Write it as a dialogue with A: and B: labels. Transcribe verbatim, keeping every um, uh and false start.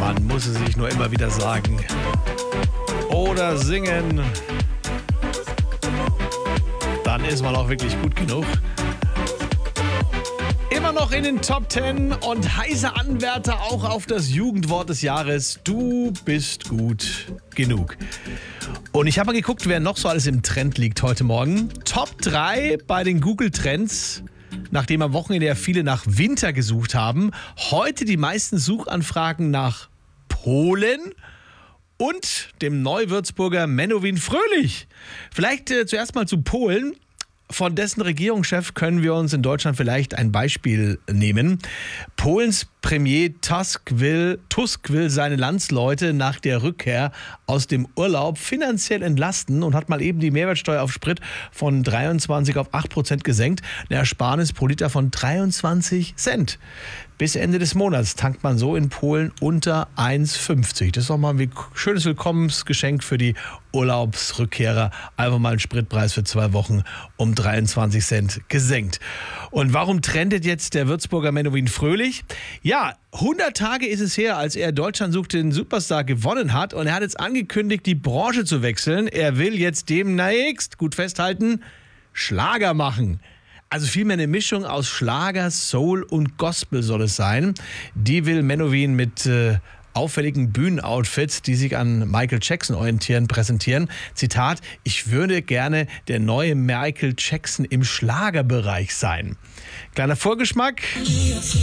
A: Man muss es sich nur immer wieder sagen. Oder singen. Dann ist man auch wirklich gut genug. Immer noch in den Top Ten und heißer Anwärter auch auf das Jugendwort des Jahres. Du bist gut genug. Und ich habe mal geguckt, wer noch so alles im Trend liegt heute Morgen. Top drei bei den Google-Trends. Nachdem am Wochenende ja viele nach Winter gesucht haben. Heute die meisten Suchanfragen nach Polen und dem Neuwürzburger Menowin Fröhlich. Vielleicht äh, zuerst mal zu Polen. Von dessen Regierungschef können wir uns in Deutschland vielleicht ein Beispiel nehmen. Polens Premier Tusk will, Tusk will seine Landsleute nach der Rückkehr aus dem Urlaub finanziell entlasten und hat mal eben die Mehrwertsteuer auf Sprit von dreiundzwanzig auf acht Prozent gesenkt. Eine Ersparnis pro Liter von dreiundzwanzig Cent. Bis Ende des Monats tankt man so in Polen unter eins fünfzig. Das ist doch mal ein schönes Willkommensgeschenk für die Urlaubsrückkehrer. Einfach mal einen Spritpreis für zwei Wochen um dreiundzwanzig Cent gesenkt. Und warum trendet jetzt der Würzburger Menowin Fröhlich? Ja, hundert Tage ist es her, als er Deutschland sucht den Superstar gewonnen hat. Und er hat jetzt angekündigt, die Branche zu wechseln. Er will jetzt demnächst, gut festhalten, Schlager machen. Also vielmehr eine Mischung aus Schlager, Soul und Gospel soll es sein. Die will Menowin mit äh, auffälligen Bühnenoutfits, die sich an Michael Jackson orientieren, präsentieren. Zitat, ich würde gerne der neue Michael Jackson im Schlagerbereich sein. Kleiner Vorgeschmack.